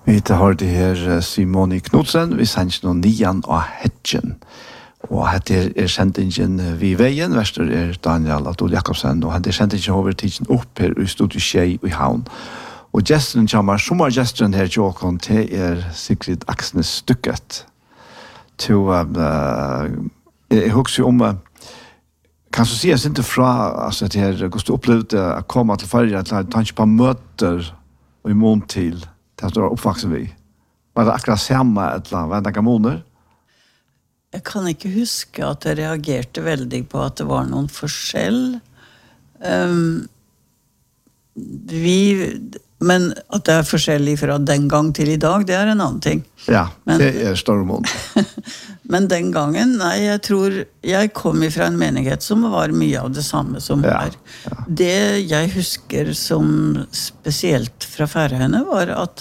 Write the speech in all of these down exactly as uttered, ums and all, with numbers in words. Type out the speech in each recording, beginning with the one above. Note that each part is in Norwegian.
Vi har det her Simone Knudsen, vi sender noen nian av Hedgen. Og her er sendingen vi veien, verster er Daniel Adol Jakobsen, og her er sendingen over tidsen opp her i Studio Tjei i Havn. Og gesteren kommer, sommergesteren her til åkken, til er Sigrid Aksnes Stykket. Til, uh, jeg husker jo om, uh, kan du si, jeg synes ikke fra, altså, til her, hvordan du opplevde å komme til ferie, at du tar ikke på møter og i mån til, til at du var oppvaksen vi. Var det akkurat samme, eller var det noen måneder? Jeg kan ikke huske at jeg reagerte veldig på at det var noen forskjell. Um, vi, men at det er forskjellig fra den gang til i dag, det er en annen ting. Ja, men, det er større måned. Men den gangen, nei, jeg tror, jeg kom fra en menighet som var mye av det samme som ja, her. Ja. Det jeg husker som spesielt fra Færøyene var at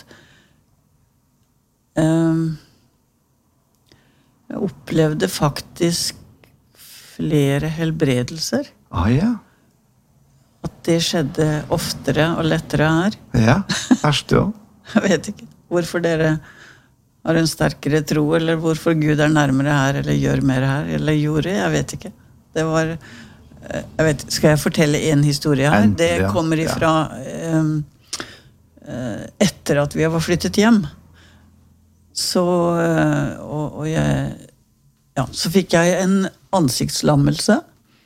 um, jeg opplevde faktisk flere helbredelser. Ah, ja. At det skjedde oftere og lettere her. Ja, først jo. Jeg vet ikke hvorfor dere har en sterkere tro, eller hvorfor Gud er nærmere her, eller gjør mer her, eller gjorde, jeg vet ikke. Det var, jeg vet, skal jeg fortelle en historie her? En, det ja, kommer ifra ja. um, etter at vi var flyttet hjem. Så, og, og jeg, ja, så fikk jeg en ansiktslammelse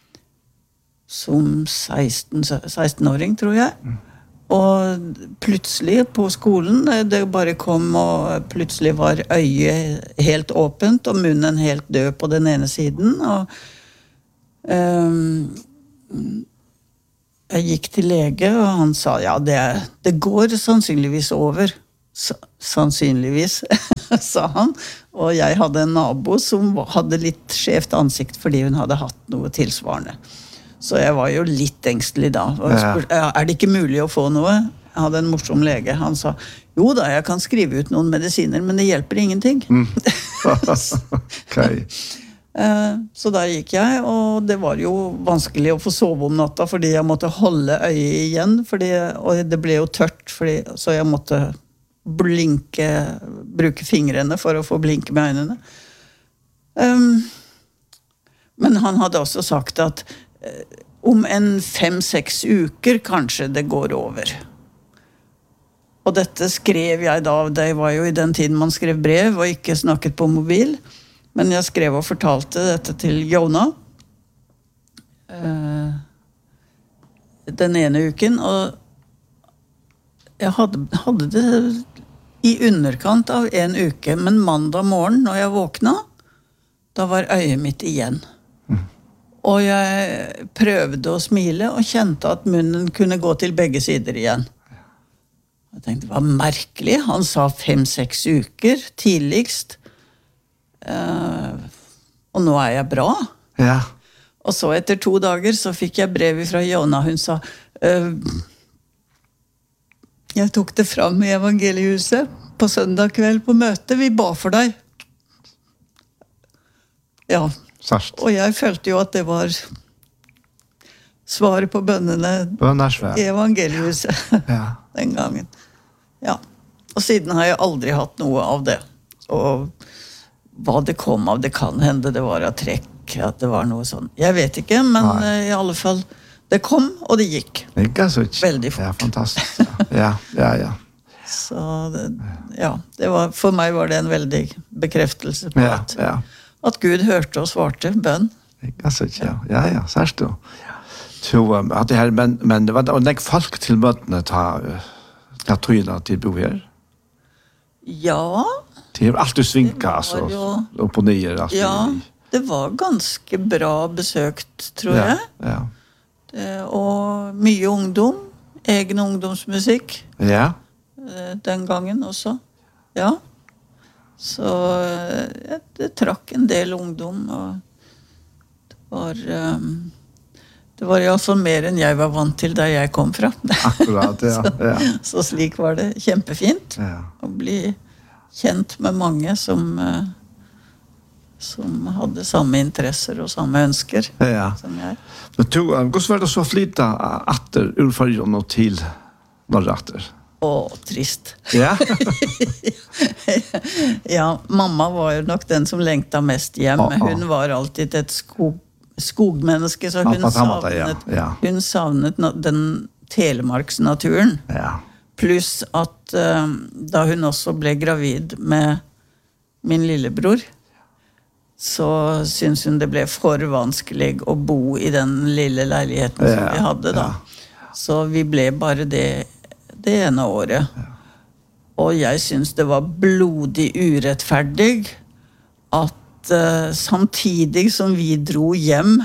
som seksten-åring, tror jeg. Mm. Og plutselig på skolen, det bare kom og plutselig var øyet helt åpent og munnen helt død på den ene siden. Og um, jeg gikk til lege, og han sa, ja, det, det går sannsynligvis over. S- sannsynligvis, sa han. Og jeg hadde en nabo som hadde litt skjevt ansikt fordi hun hadde hatt noe tilsvarende. Så jeg var jo litt engstelig da. Og spurte, ja, er det ikke mulig å få noe? Jeg hadde en morsom lege. Han sa, jo da, jeg kan skrive ut noen medisiner, men det hjelper ingenting. Mm. Okay. Så da gikk jeg, og det var jo vanskelig å få sove om natta, fordi jeg måtte holde øyet igjen, fordi, og det ble jo tørt, fordi, så jeg måtte blinke, bruke fingrene for å få blinke med øynene. Um, men han hadde også sagt at om en fem-seks uker kanskje det går over. Og dette skrev jeg da, det var jo i den tiden man skrev brev og ikke snakket på mobil, men jeg skrev og fortalte dette til Jona den ene uken, og jeg hadde, hadde det i underkant av en uke, men mandag morgen når jeg våkna, da var øyet mitt igjen. Og jeg prøvde å smile og kjente at munnen kunne gå til begge sider igjen. Jeg tenkte, det var merkelig. Han sa fem-seks uker tidligst. Uh, og nå er jeg bra. Ja. Og så etter to dager så fikk jeg brev fra Jona. Hun sa, uh, jeg tok det fram i evangeliehuset på søndag kveld på møte. Vi ba for deg. Ja. Sørst. Og jeg følte jo at det var svaret på bønnene i evangeliehuset ja. Den gangen. Ja. Og siden har jeg aldri hatt noe av det. Og hva det kom av, det kan hende det var av trekk, at det var noe sånn. Jeg vet ikke, men Nei. I alle fall, det kom, og det gikk. Ikke så ikke. Veldig fort. Ja, fantastisk. Ja, ja, ja. Så det, ja, det var, for meg var det en veldig bekreftelse på ja, at ja. At Gud hørte og svarte bønn. Altså, ja, ja, ja, særst du. Så, um, at det her, men, men det var det var folk til møtene ta, ta tøyene til bo her? Ja. Det er alltid svinka, altså, jo, opp og nyer. Altså, ja, det var ganske bra besøkt, tror ja, jeg. Ja. Det, og mye ungdom, egen ungdomsmusikk. Ja. Den gangen også, ja. Så ja, det trakk en del ungdom, og det var, um, det var i hvert fall mer enn jeg var vant til der jeg kom fra. Akkurat, ja. så, ja. så slik var det kjempefint ja. Å bli kjent med mange som, uh, som hadde samme interesser og samme ønsker ja. Som jeg. Men to, hvordan var det så flytta atter urfargen og til Norrater? Åh, trist. Ja. Ja, mamma var jo nok den som lengta mest hjem. Ja, ja. Hun var alltid et skog, skogmenneske, så hun Ja, på samme måte, savnet, ja, ja. hun savnet na- den telemarksnaturen. Ja. Pluss at eh, da hun også ble gravid med min lillebror, så synes hun det ble for vanskelig å bo i den lille leiligheten som Ja, vi hadde da. ja. Så vi ble bare det, det ene året. Og jeg synes det var blodig urettferdig at uh, samtidig som vi dro hjem,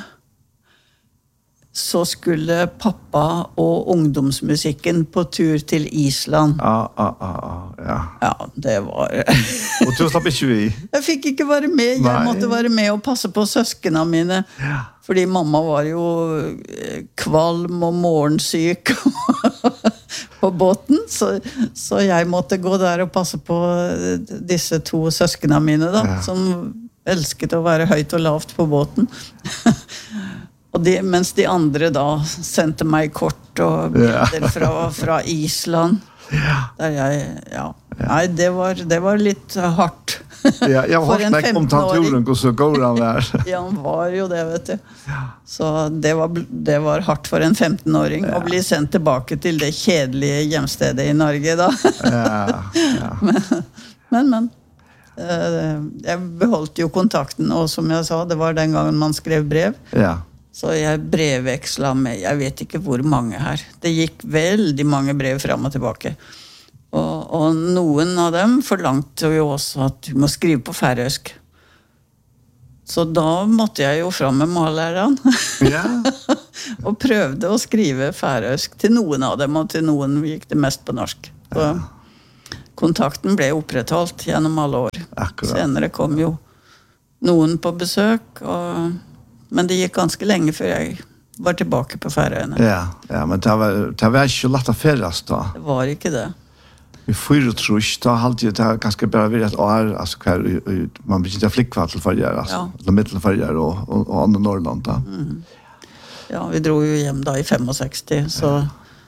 så skulle pappa og ungdomsmusikken på tur til Island. Ja, ja, ja, ja. Ja, det var... Og du slapp ikke vi? Jeg fikk ikke være med. Jeg Nei. måtte være med og passe på søskene mine. Ja. Fordi mamma var jo eh, kvalm og morgensyk på båten. Så, så jeg måtte gå der og passe på disse to søskene mine da, Ja. som elsket å være høyt og lavt på båten. Og de, mens de andre da sendte meg kort og bilder Ja. fra, fra Island. Ja. Der jeg, ja. Nei, det var, det var litt hardt. Ja, jeg har For en hørt meg om tanturen, hvor så går han der. Ja, han var jo det, vet du. Så det var, det var hardt for en femten-åring å bli sendt tilbake til det kjedelige hjemstedet i Norge da. Ja, ja. Men, men. eh, Jeg beholdt jo kontakten, og som jeg sa, det var den gangen man skrev brev. Ja. Så jeg brevvekslet med, jeg vet ikke hvor mange her. Det gikk veldig mange brev frem og tilbake. Og, og noen av dem forlangte jo også at du må skrive på færøysk. Så da måtte jeg jo fram med mållæreren. Ja. Og prøvde å skrive færøysk til noen av dem, og til noen gikk det mest på norsk. Så kontakten ble opprettholdt gjennom alle år. Akkurat. Senere kom jo noen på besøk, og, men det gikk ganske lenge før jeg var tilbake på Færøyene. Ja, ja, men det var, det var ikke lagt å ferdes da. Det var ikke det. Vi fyrer trus, da halte jeg det har ganske bare vært et år, altså hver, man begynte å flikke til farger, altså, Ja. eller middelfarger og, og, og andre Norrland da. Ja, vi dro jo hjem da i sekstifem, så...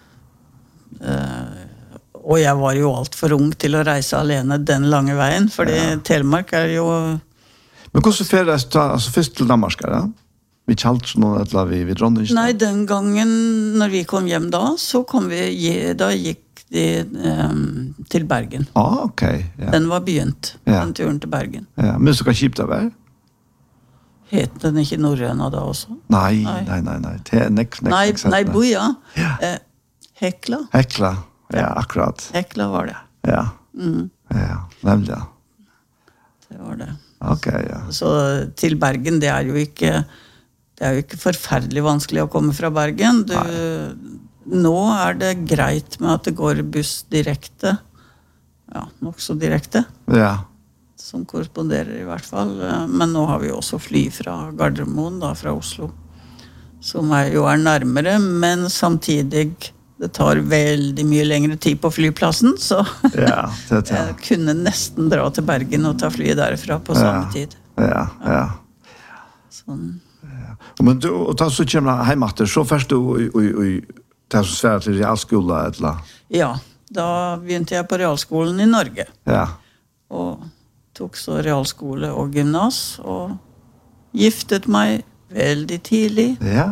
Eh, og jeg var jo alt for ung til å reise alene den lange veien, fordi Telemark er jo... Men hvordan ferdes da, altså først til Danmark, da? Vi kjalt noen et eller annet vi, vi dronning? Nei, den gangen når vi kom hjem da, så kom vi, da gikk de eh, til Bergen. Ah, ok. Ja. Den var begynt, Ja. den turen til Bergen. Ja, men så kan kjipt det være? Het den ikke Norrøna da også? Nei, Nei. nei, nei, nei. Det er nek, nek, Nei, nek, nek, nei, nek. Boja. Ja. Eh, Hekla. Hekla, ja, akkurat. Hekla var det. Ja, Mm, ja, nemlig, ja. det var det. Ok, ja. Så til Bergen, det er jo ikke, det er jo ikke forferdelig vanskelig å komme fra Bergen. Du, nå er det greit med at det går buss direkte. Ja, nok så direkte. Ja, Som korresponderer i hvert fall. Men nå har vi også fly fra Gardermoen, da, fra Oslo. Som er, jo er nærmere, men samtidig det tar veldig mye lengre tid på flyplassen, så ja, det er det. jeg kunne nesten dra til Bergen og ta flyet derfra på samme tid. Ja, ja. Sånn. Men du, og da så kommer du hjemme etter, så først du i, i, i, det som svært til realskolen, et eller annet. Ja, da begynte jeg på realskolen i Norge, Ja, og tok så realskole og gymnas, og giftet meg veldig tidlig, ja,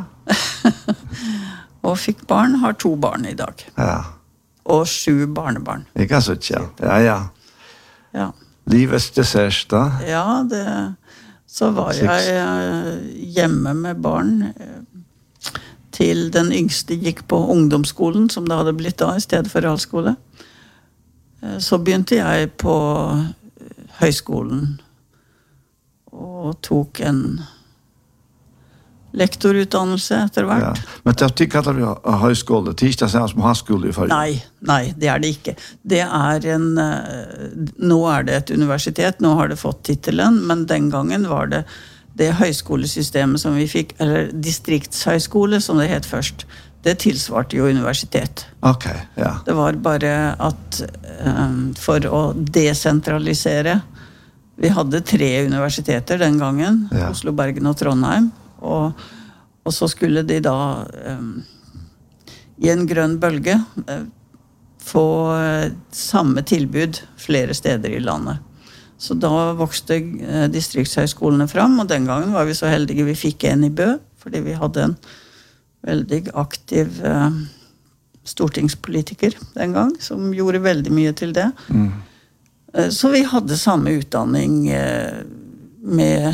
og fikk barn, har to barn i dag, ja. og sju barnebarn. Ikke så ikke, ja, ja. Ja, Livets dessert, da. ja det, så var Seks. jeg eh, hjemme med barn eh, til den yngste gikk på ungdomsskolen, som det hadde blitt da, i stedet for realskole. Eh, Så begynte jeg på eh, høyskolen, og tok en lektorutdannelse etter Ja. hvert. Men det er kallar vi høyskole, det er ikke det samme som høyskole i forrige. Nei, nei, det er det ikke. Det er en, eh, nå er det et universitet, nå har det fått titelen, men den gangen var det det høyskolesystemet som vi fikk, eller distriktshøyskole som det het først, det tilsvarte jo universitet. Ok, ja. Det var bare at um, for å desentralisere, vi hadde tre universiteter den gangen, Ja. Oslo, Bergen og Trondheim, og, og så skulle de da um, i en grønn bølge uh, få samme tilbud flere steder i landet. Så da vokste distriktshøyskolene fram, og den gangen var vi så heldige vi fikk en i Bø, fordi vi hadde en veldig aktiv eh, stortingspolitiker den gang, som gjorde veldig mye til det. Mm. Eh, så vi hadde samme utdanning eh, med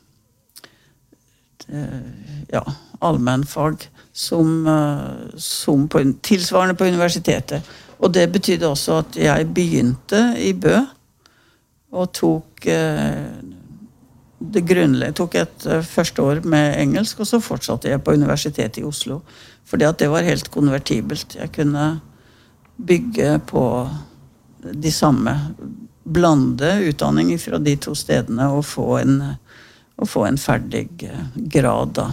eh, ja, allmennfag som, eh, som på, tilsvarende på universitetet. Og det betydde også at jeg begynte i Bø, og tok eh, det grunnleggende, tok et uh, første år med engelsk, og så fortsatte jeg på universitetet i Oslo. Fordi at det var helt konvertibelt. Jeg kunne bygge på de samme, blande utdanning fra de to stedene, og få en, og få en ferdig uh, grad da.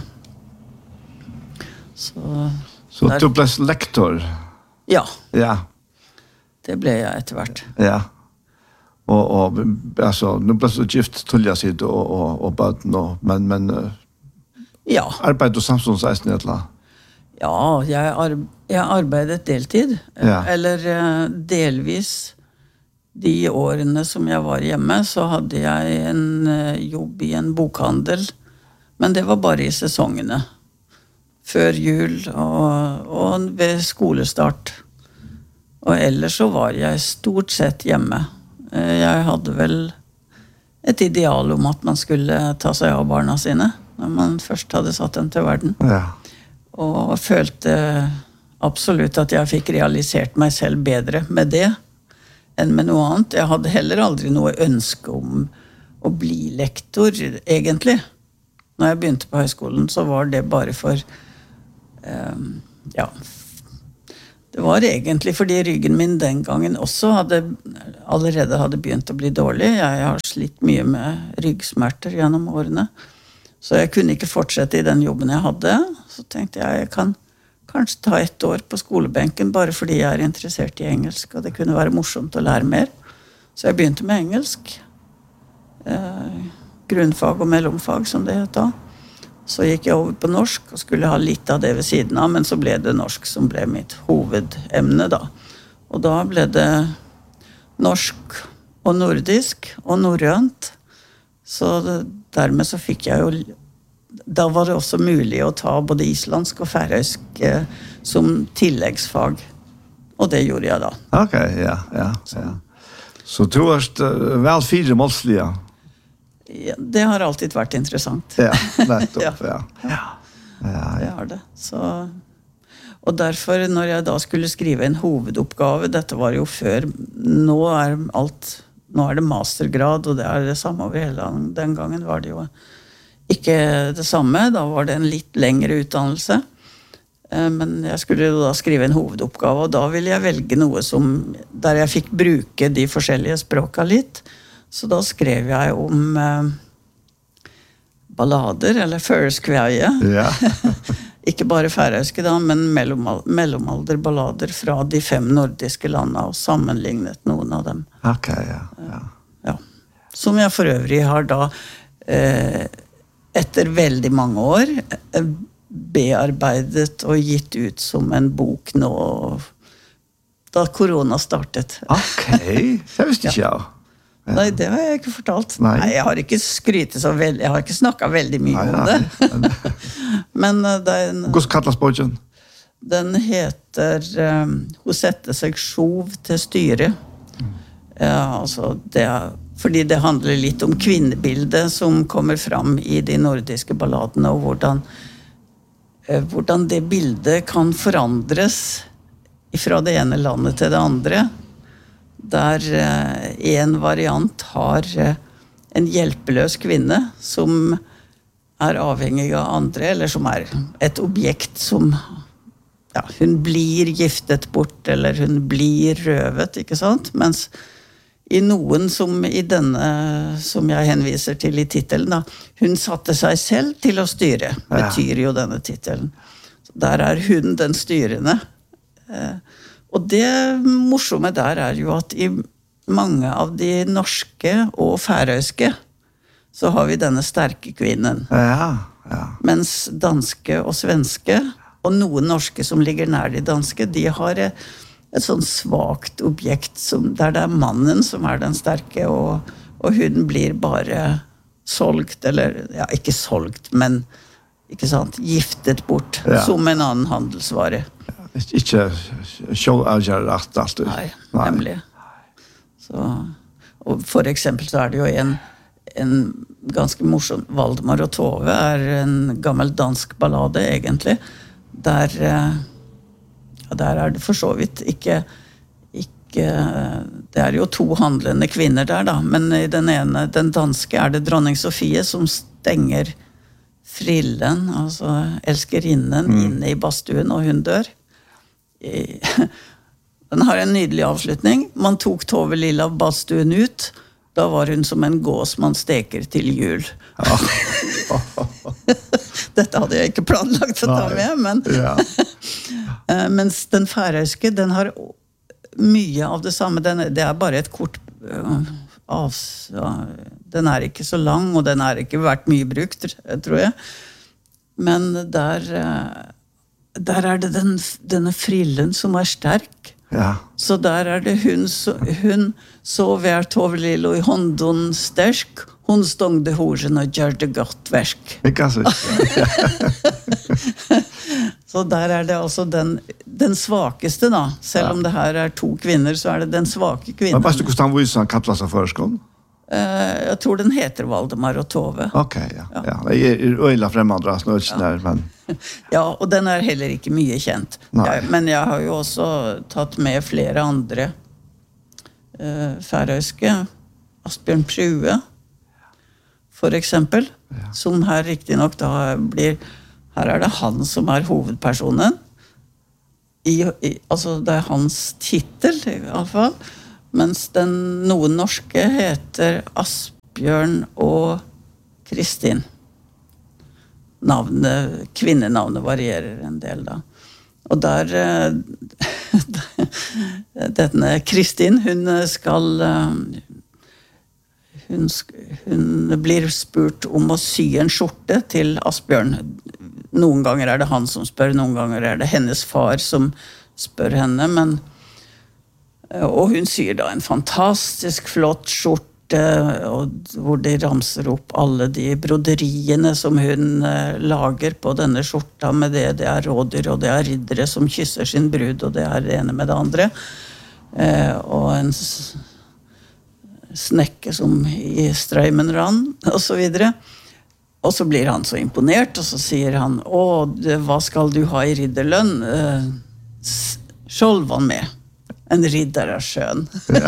Så, så der, du ble lektor? Ja. Ja. Det ble jeg etter hvert. Ja. Og, og altså, nå ble du gift tullja sitt og, og, og bøten, og, men, men ja. Arbeid og samfunnsreisen i et eller annet? Ja, jeg, arbe, jeg arbeidet deltid, ja. Eller delvis de årene som jeg var hjemme, så hadde jeg en jobb i en bokhandel, men det var bare i sesongene, før jul og, og ved skolestart. Og ellers så var jeg stort sett hjemme. Jeg hadde vel et ideal om at man skulle ta seg av barna sine, når man først hadde satt dem til verden. Ja. Og følte absolutt at jeg fikk realisert meg selv bedre med det, enn med noe annet. Jeg hadde heller aldri noe ønske om å bli lektor, egentlig. Når jeg begynte på høyskolen, så var det bare for, um, ja, det var egentlig fordi ryggen min den gangen også hadde, allerede hadde begynt å bli dårlig. Jeg har slitt mye med ryggsmerter gjennom årene. Så jeg kunne ikke fortsette i den jobben jeg hadde. Så tenkte jeg, jeg kan kanskje ta ett år på skolebenken, bare fordi jeg er interessert i engelsk, og det kunne være morsomt å lære mer. Så jeg begynte med engelsk. Eh, grunnfag og mellomfag, som det heter. Så gikk jeg over på norsk og skulle ha litt av det ved siden av, men så ble det norsk som ble mitt hovedemne da. Og da ble det norsk og nordisk og norrønt. Så det, dermed så fikk jeg jo, da var det også mulig å ta både islandsk og færøysk eh, som tilleggsfag. Og det gjorde jeg da. Ok, ja, ja. Så, ja. Så du har uh, vel fire målslige. Ja, det har alltid vært interessant. Ja, nettopp, ja. Ja. Ja. Ja, ja. Det har det. Så, og derfor, når jeg da skulle skrive en hovedoppgave, dette var jo før, nå er alt, nå er det mastergrad, og det er det samme over hele landet. Den gangen var det jo ikke det samme, da var det en litt lengre utdannelse. Men jeg skulle jo da skrive en hovedoppgave, og da ville jeg velge noe som, der jeg fikk bruke de forskjellige språka litt. Så da skrev jeg om eh, ballader, eller føreskveie. Ja. Ikke bare færøyske da, men mellom, mellomalderballader fra de fem nordiske landene, og sammenlignet noen av dem. Ok, ja. ja. ja. Som jeg for øvrig har da, eh, etter veldig mange år, eh, bearbeidet og gitt ut som en bok nå, da korona startet. Ok, det visste ikke jeg. Ja. Nei, det har jeg ikke fortalt. Nei, Nei jeg har ikke skrytet så veldig, jeg har ikke snakket veldig mye nei, om det. Nei. Men uh, den... Hvordan kalles boken? Den heter um, Hun setter seg sjov til styre. Mm. Ja, altså, det er, fordi det handler litt om kvinnebildet som kommer fram i de nordiske balladene, og hvordan, uh, hvordan det bildet kan forandres fra det ene landet til det andre. Der eh, en variant har eh, en hjelpeløs kvinne som er avhengig av andre, eller som er et objekt som, ja, hun blir giftet bort, eller hun blir røvet, ikke sant? Mens i noen som i denne, som jeg henviser til i titelen da, hun satte seg selv til å styre, betyr jo denne titelen. Så der er hun den styrende. Eh, Og det morsomme der er jo at i mange av de norske og færøyske så har vi denne sterke kvinnen. Ja, ja. Mens danske og svenske, og noen norske som ligger nær de danske, de har et sånn svagt objekt som, der det er mannen som er den sterke, og, og hun blir bare solgt, eller, ja, ikke solgt, men ikke sant, giftet bort ja. Som en annen handelsvare. Ja, ikke kjølavgjør rett alltid. Nei, nemlig. Så, og for eksempel så er det jo en, en ganske morsom, Valdemar og Tove er en gammel dansk ballade egentlig, der, ja, der er det for så vidt ikke, ikke, det er jo to handlende kvinner der da, men i den ene, den danske, er det dronning Sofie som stenger frillen, altså elskerinnen, mm. inne i badstuen, og hun dør. I, den har en nydelig avslutning. Man tok Tove Lilla av badstuen ut, da var hun som en gås man steker til jul. Ja. Dette hadde jeg ikke planlagt å ta med, men ja. Mens den færøyske, den har mye av det samme. Den, det er bare et kort uh, av, ja, den er ikke så lang, og den er ikke vært mye brukt, tror jeg. Men der, uh, der er det den, denne frillen som er sterk. Ja. Så der er det hun, hun så vær Tove Lillo i hånden sterk, hun stongde horen og gjør det godt versk. Ikke så. Så der er det altså den, den svakeste da, selv ja. Om det her er to kvinner, så er det den svake kvinnen. Men bare du hvordan viser kattlet seg førskolen? Uh, jeg tror den heter Valdemar og Tove. Ok, ja. ja. ja. Det er øyla fremmandre, så ja. Der, men... Ja, og den er heller ikke mye kjent. Jeg, men jeg har jo også tatt med flere andre uh, færøyske, Asbjørn Prue, for eksempel, ja. Som her riktig nok da blir, her er det han som er hovedpersonen, I, i, altså det er hans titel i alle fall, mens den noen norske heter Asbjørn og Kristin. Navnet, kvinnenavnet varierer en del da. Og der, denne Kristin, hun skal, hun, hun blir spurt om å sy en skjorte til Asbjørn. Noen ganger er det han som spør, noen ganger er det hennes far som spør henne, men og hun syr da en fantastisk flott skjorte, og hvor de ramser opp alle de broderiene som hun eh, lager på denne skjorta med det. Det er rådyr, og det er riddere som kysser sin brud, og det er det ene med det andre. Eh, og en snekke som i Streimen rann, og så videre. Og så blir han så imponert, og så sier han, «Å, det, hva skal du ha i ridderlønn?» Eh, Skjolvan med. En ridder er skjøn.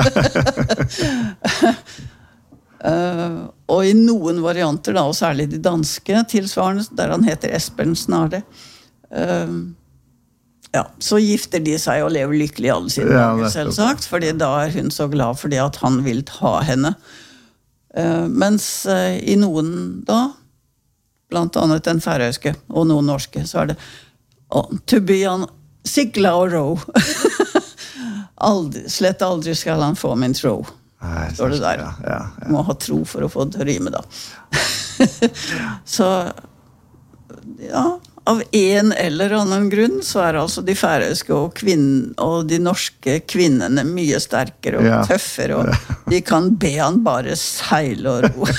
uh, og i noen varianter da, og særlig de danske tilsvarende, der han heter Espen Snare, uh, ja, så gifter de seg og lever lykkelig alle sine ja, dager, selvsagt, fordi da er hun så glad fordi at han vil ta henne. Uh, mens uh, i noen da, blant annet den færøyske og noen norske, så er det oh, to be on sigla og row. Aldri, slett aldri skal han få min tro. Nei, står det der. Ja, ja, ja. Må ha tro for å få det til å rime da. Så, ja, av en eller annen grunn så er altså de færøyske og, kvinn, og de norske kvinnene mye sterkere og ja. Tøffere, og de kan be han bare seile og ro.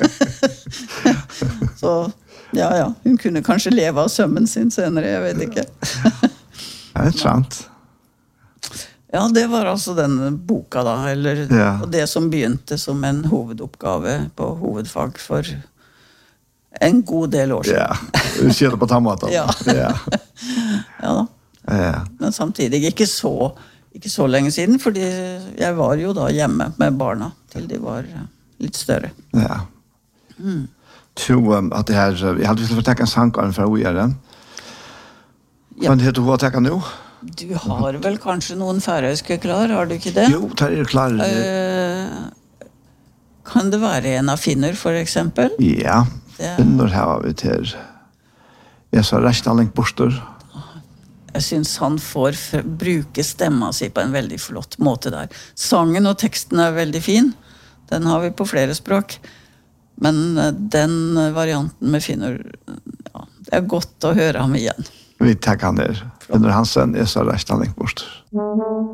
Så, ja, ja, hun kunne kanskje leve av sømmen sin senere, jeg vet ikke. Det er sant. Ja, det var altså den boka da, eller ja. Og det som begynte som en hovedoppgave på hovedfag for en god del år siden. Ja, du ser det på tammaten. Ja. Ja. Ja da. Ja. Men samtidig ikke så, ikke så lenge siden, fordi jeg var jo da hjemme med barna til de var litt større. Ja. Mm. To, um, at det her, jeg hadde lyst til å tenke en sang fra å gjøre. Ja. Men heter du hva tenker nå? Du har vel kanskje noen færøyske klar, har du ikke det? Jo, det er klar. Uh, kan det være en av Finner, for eksempel? Ja, det... Finner har vi til. Jeg sa resten av lengt borster. Jeg synes han får bruke stemma si på en veldig flott måte der. Sangen og teksten er veldig fin. Den har vi på flere språk. Men den varianten med Finner, ja, det er godt å høre ham igjen. Vi takker han der. Finner Hansen, jeg sa resten av lengt borster.